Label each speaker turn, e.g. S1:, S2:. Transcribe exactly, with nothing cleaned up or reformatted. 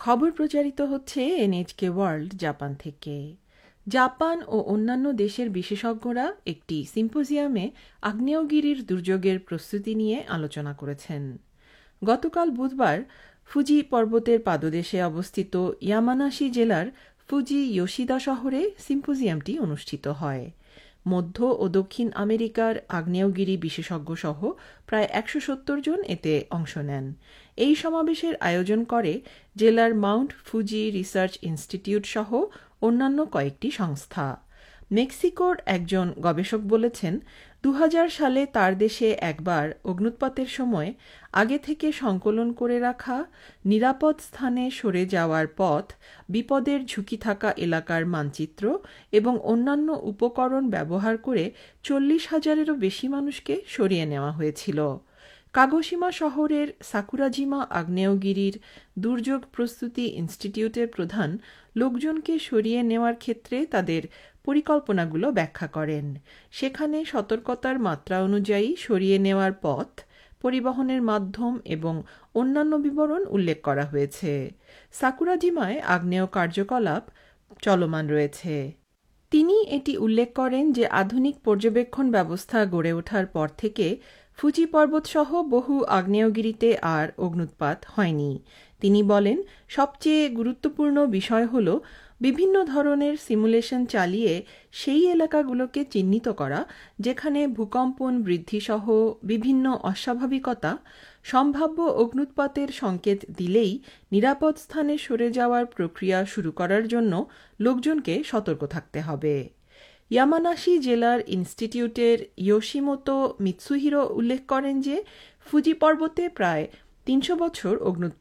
S1: খবর প্রচারিত হচ্ছে এনএইচকে ওয়ার্ল্ড জাপান থেকে। জাপান ও অন্যান্য দেশের বিশেষজ্ঞরা একটি সিম্পোজিয়ামে আগ্নেয়গিরির দুর্যোগের প্রস্তুতি নিয়ে আলোচনা করেছেন। গতকাল বুধবার ফুজি পর্বতের পাদদেশে অবস্থিত ইয়ামানাশি জেলার ফুজি ইয়োশিদা শহরে সিম্পোজিয়ামটি অনুষ্ঠিত হয়। মধ্য ও দক্ষিণ আমেরিকার আগ্নেয়গিরি বিশেষজ্ঞ সহ প্রায় একশো সত্তর জন এতে অংশ নেন। এই সমাবেশের আয়োজন করে জেলার মাউন্ট ফুজি রিসার্চ ইনস্টিটিউট সহ অন্যান্য কয়েকটি সংস্থা। মেক্সিকোর একজন গবেষক বলেছেন, দু হাজার সালে তার দেশে একবার অগ্ন্যুৎপাতের সময় আগে থেকে সংকলন করে রাখা নিরাপদ স্থানে সরে যাওয়ার পথ, বিপদের ঝুঁকি থাকা এলাকার মানচিত্র এবং অন্যান্য উপকরণ ব্যবহার করে চল্লিশ হাজারেরও বেশি মানুষকে সরিয়ে নেওয়া হয়েছিল। কাগোশিমা শহরের সাকুরাজিমা আগ্নেয়গিরির দুর্যোগ প্রস্তুতি ইনস্টিটিউটের প্রধান লোকজনকে সরিয়ে নেওয়ার ক্ষেত্রে তাদের পরিকল্পনাগুলো ব্যাখ্যা করেন। সেখানে সতর্কতার মাত্রা অনুযায়ী সরিয়ে নেওয়ার পথ, পরিবহনের মাধ্যম এবং অন্যান্য বিবরণ উল্লেখ করা হয়েছে। সাকুরাজিমায় আগ্নেয় কার্যকলাপ চলমান রয়েছে। তিনি এটি উল্লেখ করেন যে আধুনিক পর্যবেক্ষণ ব্যবস্থা গড়ে ওঠার পর থেকে ফুজি পর্বতসহ বহু আগ্নেয়গিরিতে আর অগ্ন্যুৎপাত হয়নি। তিনি বলেন, সবচেয়ে গুরুত্বপূর্ণ বিষয় হল বিভিন্ন ধরনের সিমুলেশন চালিয়ে সেই এলাকাগুলোকে চিহ্নিত করা যেখানে ভূকম্পন বৃদ্ধিসহ বিভিন্ন অস্বাভাবিকতা সম্ভাব্য অগ্ন্যুৎপাতের সংকেত দিলেই নিরাপদ স্থানে সরে যাওয়ার প্রক্রিয়া শুরু করার জন্য লোকজনকে সতর্ক থাকতে হবে। ইয়ামানাশি জেলার ইনস্টিটিউটের ইয়োশিমোতো মিৎসুহিরো উল্লেখ করেন যে ফুজি পর্বতে প্রায় তিনশো বছর অগ্ন্যুৎপাত